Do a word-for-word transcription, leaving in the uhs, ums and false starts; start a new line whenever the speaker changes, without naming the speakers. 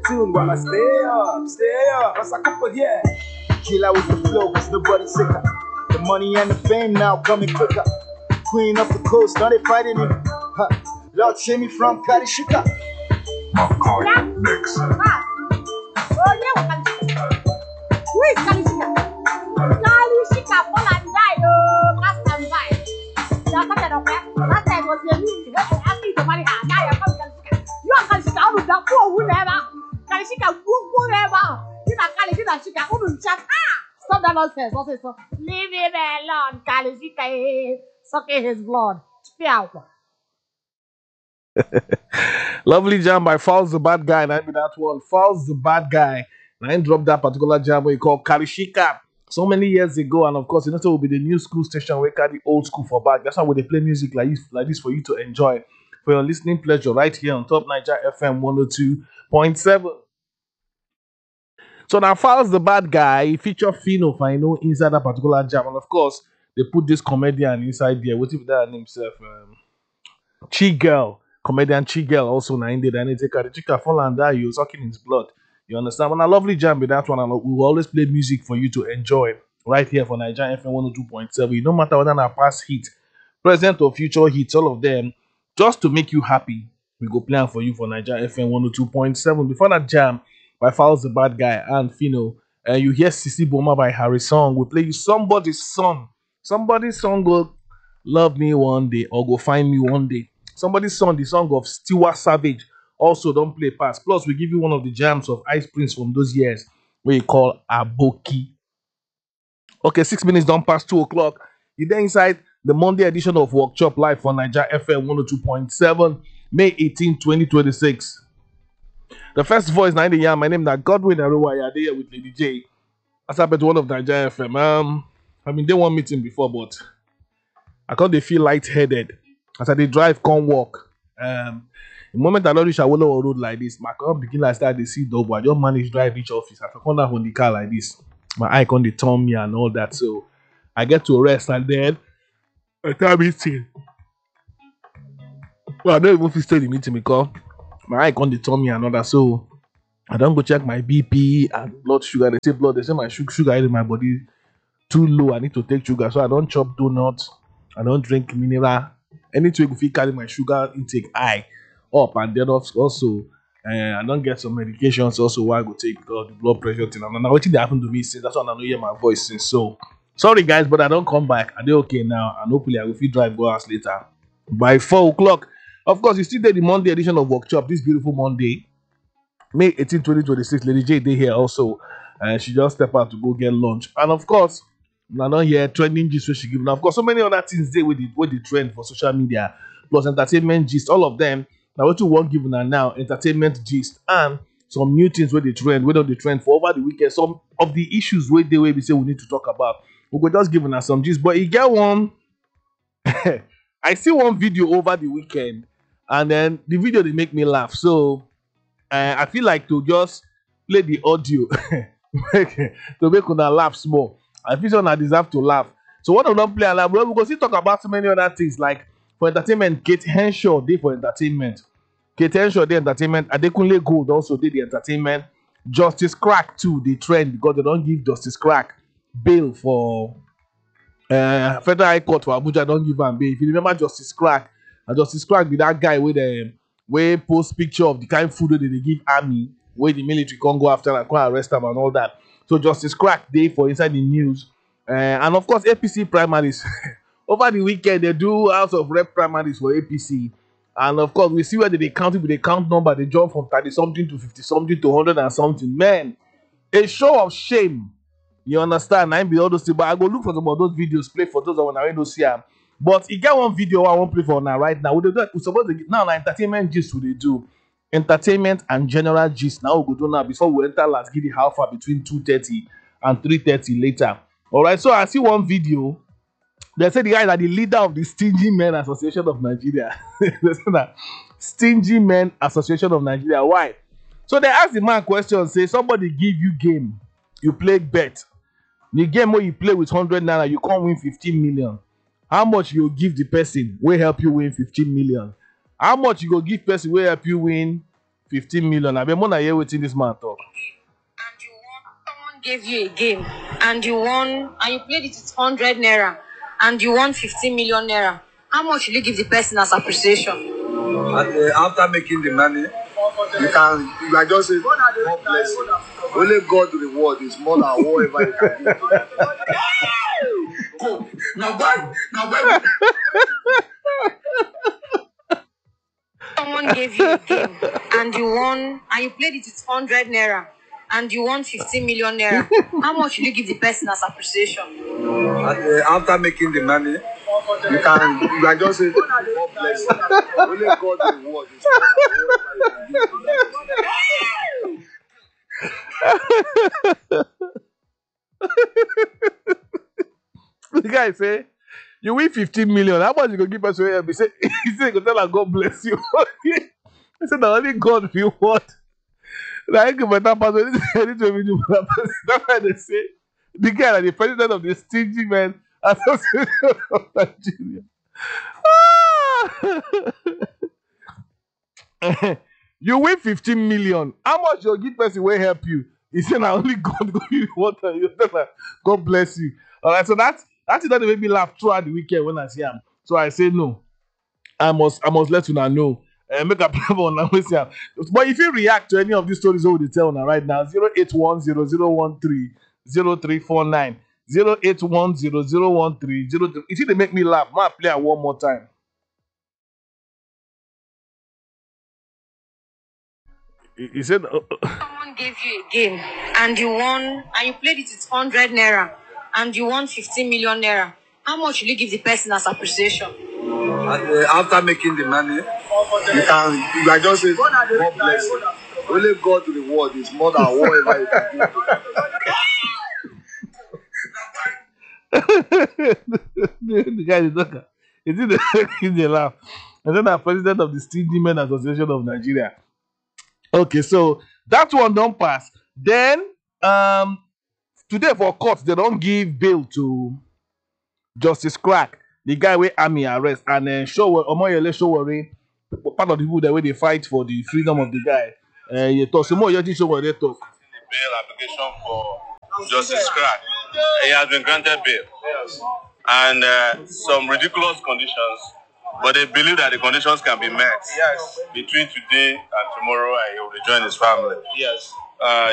tune while I stay up, stay up. As I couple here. Chill out with the flow, cause nobody sicker. The money and the fame now coming quicker. Queen of the coast, now they fighting it. Huh. Lord Shimmy from Karishika.
McCoy mix.
Oh, yeah, who is Kalishika? Kalishika, all and die, oh, cast and buy. Last time was the mean, ask me to marry her. Now you're coming, Kalishika. You are Kalishika, with the poor whoever. Kalishika, whoever. You are Kalishika, who will chat. Ah, stop that nonsense. What's it? Leave him alone, Kalishika. Sucking his blood. Spear.
Lovely jam by Fouls the Bad Guy. And I mean that one. Fouls the Bad Guy. And I dropped that particular jam where you call Karishika so many years ago. And of course, you know, so will be the new school station where carry old school for back. That's why they play music like this, like this for you to enjoy for your listening pleasure right here on Top Niger F M one oh two point seven. So now Fouls the Bad Guy feature Fino Fino inside that particular jam. And of course, they put this comedian inside there. What if that name himself? Um, Chi Girl. Comedian Chi Girl also na in there. And take a chica fall and die. You're sucking his blood. You understand? When a lovely jam with that one, and we will always play music for you to enjoy right here for Nigeria F M one oh two point seven. No matter whether na past hit, present or future hits, all of them, just to make you happy, we go play am for you for Nigeria F M one oh two point seven. Before that jam by Fouls the Bad Guy and Fino, uh, you hear Sisi Boma by Harry Song. We play you somebody's song. Somebody's song go love me one day or go find me one day. Somebody's song, the song of Stewart Savage, also don't play pass. Plus, we give you one of the jams of Ice Prince from those years where you call Aboki. Okay, six minutes don't pass two o'clock. You then inside the Monday edition of Workshop Live on Niger F M one oh two point seven, May eighteenth, twenty twenty-six. The first voice, nine the my name is Godwin Aruwa. I here with Lady J. As I bet one of Niger F M. Um, I mean, they one meeting before, but I can't they feel lightheaded. As I they drive, come walk. Um, the moment I don't reach a road like this, my car begin like start to see double. I just manage drive each office. I come down on the car like this. My eye on the turn me and all that. So I get to rest and then I tell meeting. Well, I don't even feel stay the meeting because my eye on the turn me and all that. So I don't go check my B P and blood sugar. They say blood. They say my sugar in my body too low. I need to take sugar. So I don't chop donuts. I don't drink mineral. Anything if you carry my sugar intake high up, and then also uh, I don't get some medications also why I go take because the blood pressure thing. And now what did happen to me since that's why I don't hear my voice since. So sorry guys, but I don't come back. Are they okay now? And hopefully I will feel drive go house later by four o'clock. Of course, you still did the Monday edition of Workshop this beautiful Monday, May eighteenth, twenty twenty-six. Lady J Day here also, and uh, she just step out to go get lunch. And of course, I don't hear trending gist where she give. Now, of course, so many other things there with the with the trend for social media, plus entertainment gist, all of them. Now, what you want given are now entertainment gist and some new things where the trend, where the trend for over the weekend. Some of the issues where they will be say we need to talk about. We go just giving us some gist, but you get one. I see one video over the weekend, and then the video they make me laugh. So uh, I feel like to just play the audio to make una laugh small. I feel so I deserve to laugh. So what I don't play alarm, we go still talk about so many other things like for entertainment. Kate Henshaw did for entertainment. Kate Henshaw did entertainment. Adekunle Gold also did the entertainment. Justice Crack too, the trend because they don't give Justice Crack bail for uh, Federal High Court for Abuja. Don't give him bail. If you remember Justice Crack, and Justice Crack be that guy with the way post picture of the kind of food that they give army, where the military can't go after and can't arrest them and all that. So Justice Crack Day for inside the news. Uh, and of course, A P C primaries. Over the weekend, they do House of Rep primaries for A P C. And of course, we see where they count it with the count number. They jump from thirty something to fifty something to one hundred and something. Man, a show of shame. You understand? I be all those things. But I go look for some of those videos, play for those that I don't see them. But you get one video I want to play for now, right now. We supposed to now na entertainment gist we they do. Entertainment and general gist. Now we go do now before we enter last give the alpha between two thirty and three thirty later. Alright, so I see one video. They say the guy is the leader of the Stingy Men Association of Nigeria. They say that Stingy Men Association of Nigeria. Why? So they ask the man question, say somebody give you game, you play bet. The game where you play with one hundred naira, you can't win fifteen million. How much you give the person will help you win fifteen million? How much you go give person will help you win fifteen million. I be more than here waiting this man talk.
And you won, someone gave you a game, and you won, and you played it with one hundred naira, and you won fifteen million naira. How much will you give the person as appreciation?
And, uh, after making the money, you can, you can just say, God bless you. Only God reward is more than whatever you can do. Go. Now why? Now why?
Someone gave you a game, and you won, and you played it with one hundred naira, and you won fifteen million naira. How much will you give the person as appreciation?
And, uh, after making the money, you can, you can just say, God bless you. Only God reward is more than whatever you can do.
The guy say, you win fifteen million. How much you gonna give us away? He say, he say, go tell her, God bless you. He said, the only God will what? Like, better person, that's why they say, the guy is the president of the Stingy Men Association of Nigeria. You win fifteen million. How much you give person will help you? He said, now only God will you water. You tell her, God bless you. All right, so that's that's that made me laugh throughout the weekend when I see him. So I say no. I must I must let you know. Uh, make a plan on now. But if you react to any of these stories over the tell now right now, zero eight one zero zero one three zero three four nine. zero eight one zero zero one three zero three. It didn't make me laugh. Might play it one more time. He, he said uh,
Someone gave you a game, and you won, and you played it with one hundred naira, and you won fifteen million naira. How much will you give the person as appreciation?
And, uh, after making the money, you can, you can just say, God bless you. Only God reward is more than whatever you can do.
the guy is talking. Is it the is the laugh? And then the president of the Stingy Men Association of Nigeria. Okay, so that one don't pass. Then um today for court, they don't give bail to Justice Crack, the guy with army arrest, and then uh, show Omoyele Sowore, part of the people that way they fight for the freedom of the guy. Uh, you talk some more. You just show what they talk.
Bail application for Justice Crack. He has been granted bail, and uh, some ridiculous conditions, but they believe that the conditions can be met.
Yes.
Between today and tomorrow, and he will rejoin his family.
Yes.
Uh,